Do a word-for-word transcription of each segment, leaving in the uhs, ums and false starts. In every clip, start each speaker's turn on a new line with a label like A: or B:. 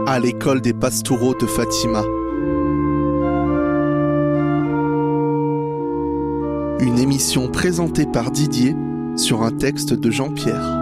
A: à l'école des Pastoureaux de Fatima. Une émission présentée par Didier sur un texte de Jean-Pierre.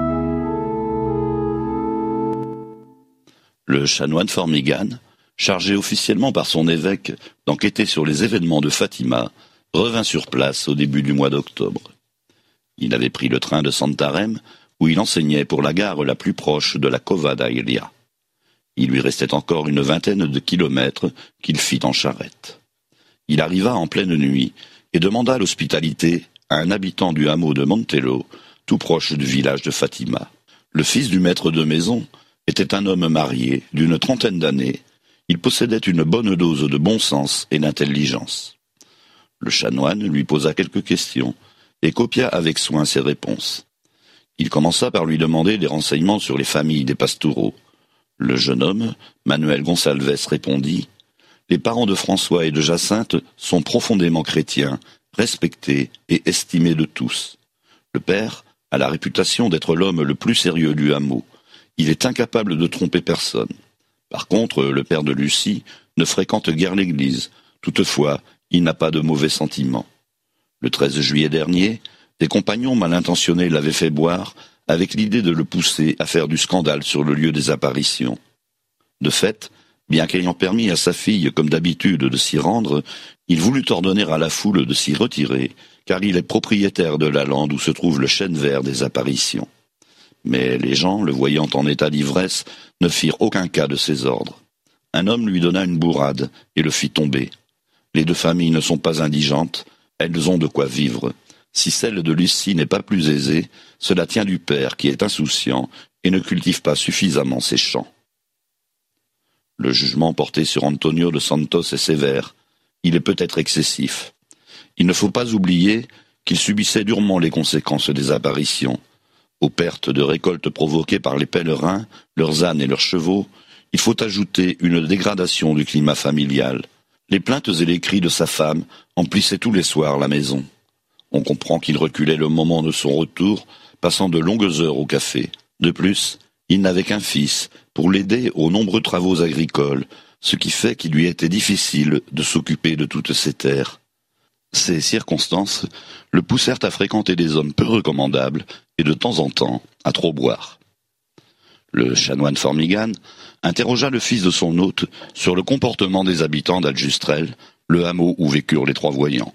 B: Le chanoine Formigane, chargé officiellement par son évêque d'enquêter sur les événements de Fatima, revint sur place au début du mois d'octobre. Il avait pris le train de Santarém, où il enseignait pour la gare la plus proche de la Cova da Iria. Il lui restait encore une vingtaine de kilomètres qu'il fit en charrette. Il arriva en pleine nuit et demanda l'hospitalité à un habitant du hameau de Montelo, tout proche du village de Fatima. Le fils du maître de maison était un homme marié d'une trentaine d'années. Il possédait une bonne dose de bon sens et d'intelligence. Le chanoine lui posa quelques questions et copia avec soin ses réponses. Il commença par lui demander des renseignements sur les familles des Pastoureaux. Le jeune homme, Manuel Gonçalves, répondit « Les parents de François et de Jacinthe sont profondément chrétiens, respectés et estimés de tous. Le père a la réputation d'être l'homme le plus sérieux du hameau. Il est incapable de tromper personne. Par contre, le père de Lucie ne fréquente guère l'église. Toutefois, il n'a pas de mauvais sentiments. Le treize juillet dernier, des compagnons mal intentionnés l'avaient fait boire avec l'idée de le pousser à faire du scandale sur le lieu des apparitions. De fait, bien qu'ayant permis à sa fille, comme d'habitude, de s'y rendre, il voulut ordonner à la foule de s'y retirer, car il est propriétaire de la lande où se trouve le chêne vert des apparitions. Mais les gens, le voyant en état d'ivresse, ne firent aucun cas de ses ordres. Un homme lui donna une bourrade et le fit tomber. Les deux familles ne sont pas indigentes, elles ont de quoi vivre. Si celle de Lucie n'est pas plus aisée, cela tient du père qui est insouciant et ne cultive pas suffisamment ses champs. Le jugement porté sur Antonio de Santos est sévère. Il est peut-être excessif. Il ne faut pas oublier qu'il subissait durement les conséquences des apparitions. Aux pertes de récoltes provoquées par les pèlerins, leurs ânes et leurs chevaux, il faut ajouter une dégradation du climat familial. Les plaintes et les cris de sa femme emplissaient tous les soirs la maison. On comprend qu'il reculait le moment de son retour, passant de longues heures au café. De plus, il n'avait qu'un fils pour l'aider aux nombreux travaux agricoles, ce qui fait qu'il lui était difficile de s'occuper de toutes ces terres. Ces circonstances le poussèrent à fréquenter des hommes peu recommandables et de temps en temps à trop boire. Le chanoine Formigane interrogea le fils de son hôte sur le comportement des habitants d'Aljustrel, le hameau où vécurent les trois voyants.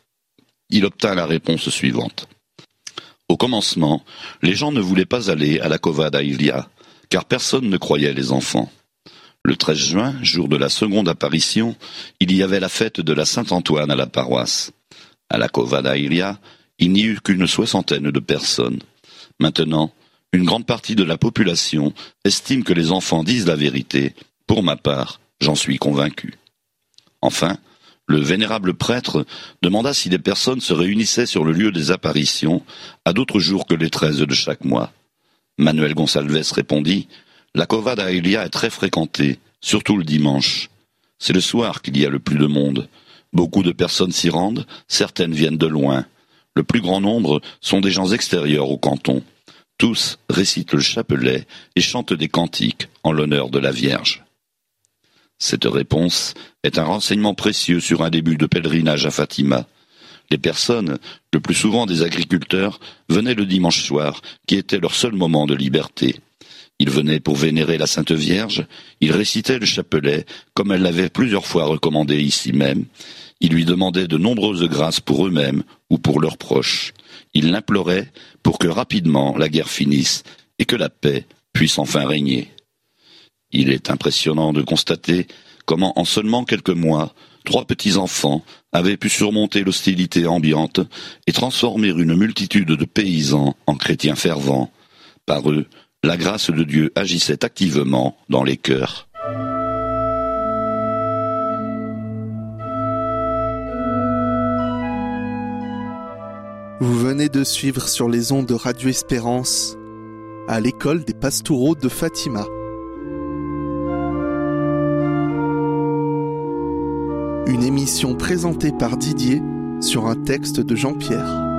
B: Il obtint la réponse suivante. Au commencement, les gens ne voulaient pas aller à la Cova da Iria, car personne ne croyait les enfants. Le treize juin, jour de la seconde apparition, il y avait la fête de la Saint-Antoine à la paroisse. À la Cova da Iria, il n'y eut qu'une soixantaine de personnes. Maintenant, une grande partie de la population estime que les enfants disent la vérité. Pour ma part, j'en suis convaincu. Enfin, le vénérable prêtre demanda si des personnes se réunissaient sur le lieu des apparitions à d'autres jours que les treize de chaque mois. Manuel Gonçalves répondit « La Cova da Iria est très fréquentée, surtout le dimanche. C'est le soir qu'il y a le plus de monde. Beaucoup de personnes s'y rendent, certaines viennent de loin. Le plus grand nombre sont des gens extérieurs au canton. Tous récitent le chapelet et chantent des cantiques en l'honneur de la Vierge. » Cette réponse est un renseignement précieux sur un début de pèlerinage à Fatima. Les personnes, le plus souvent des agriculteurs, venaient le dimanche soir, qui était leur seul moment de liberté. Ils venaient pour vénérer la Sainte Vierge, ils récitaient le chapelet, comme elle l'avait plusieurs fois recommandé ici même. Ils lui demandaient de nombreuses grâces pour eux-mêmes ou pour leurs proches. Ils l'imploraient pour que rapidement la guerre finisse et que la paix puisse enfin régner. Il est impressionnant de constater comment en seulement quelques mois, trois petits-enfants avaient pu surmonter l'hostilité ambiante et transformer une multitude de paysans en chrétiens fervents. Par eux, la grâce de Dieu agissait activement dans les cœurs.
A: Vous venez de suivre sur les ondes de Radio Espérance à l'école des Pastoureaux de Fatima. Une émission présentée par Didier sur un texte de Jean-Pierre.